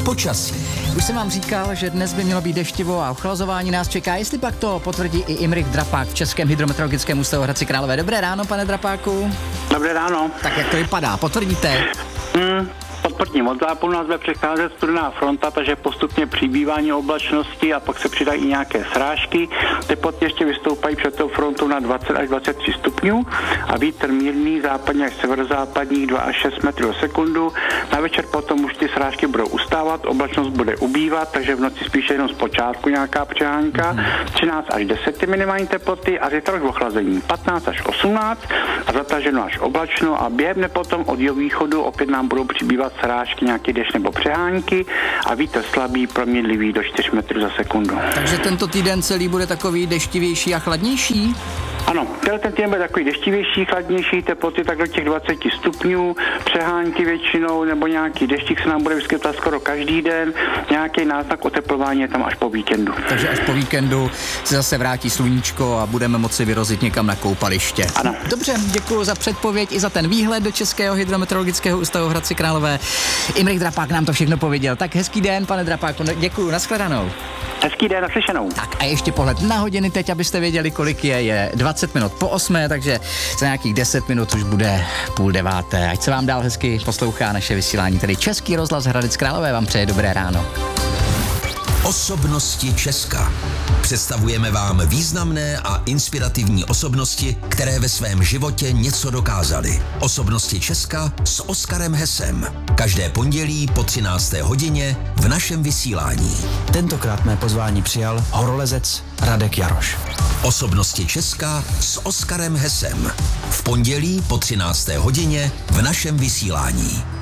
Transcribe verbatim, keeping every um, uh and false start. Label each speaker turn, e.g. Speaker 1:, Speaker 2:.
Speaker 1: Počasí.
Speaker 2: Už jsem vám říkal, že dnes by mělo být deštivo a ochlazování nás čeká, jestli pak to potvrdí i Imrich Drapák v Českém hydrometeorologickém ústavu Hradci Králové. Dobré ráno, pane Drapáku.
Speaker 3: Dobré ráno.
Speaker 2: Tak jak to vypadá, potvrdíte?
Speaker 3: Hmm. Potvrdím, od západu nás bude přecházet studená fronta, takže postupně přibývání oblačnosti a pak se přidají i nějaké srážky. Teploty ještě vystoupají před tou frontou na dvacet až dvacet tři stupňů a vítr mírný západní až severozápadní dva až šest metrů za sekundu. Na večer potom už ty srážky budou ustávat, oblačnost bude ubývat, takže v noci spíše jenom z počátku nějaká přehánka. třináct až deset ty minimální teploty a zítra už ochlazení patnáct až osmnáct a zataženo až oblačno a během dne potom od jihovýchodu opět nám budou přibývat srážky, nějaký dešť nebo přehánky a vítr slabý, proměnlivý do čtyř metrů za sekundu.
Speaker 2: Takže tento týden celý bude takový deštivější a chladnější?
Speaker 3: Ano, ten týden bude takový deštivější, chladnější, teploty tak do těch dvacet stupňů, přehánky většinou nebo nějaký deštík se nám bude vyskytovat skoro každý den, nějaký náznak oteplování je tam až po víkendu.
Speaker 2: Takže až po víkendu se zase vrátí sluníčko a budeme moci vyrozit někam na koupaliště.
Speaker 3: Ano.
Speaker 2: Dobře, děkuji za předpověď i za ten výhled do Českého hydrometeorologického ústavu Hradci Králové. Imrich Drapák nám to všechno pověděl. Tak hezký den, pane Drapáku, děkuji, nashledanou.
Speaker 3: Hezký den, naslyšenou.
Speaker 2: Tak a ještě pohled na hodiny teď, abyste věděli, kolik je, je dvacet minut po osmé, takže za nějakých deset minut už bude půl deváté. Ať se vám dál hezky poslouchá naše vysílání, tedy Český rozhlas Hradec Králové vám přeje dobré ráno.
Speaker 1: Osobnosti Česka. Představujeme vám významné a inspirativní osobnosti, které ve svém životě něco dokázaly. Osobnosti Česka s Oskarem Hesem. Každé pondělí po třinácté hodině v našem vysílání.
Speaker 4: Tentokrát mé pozvání přijal horolezec Radek Jaroš.
Speaker 1: Osobnosti Česka s Oskarem Hesem. V pondělí po třinácté hodině v našem vysílání.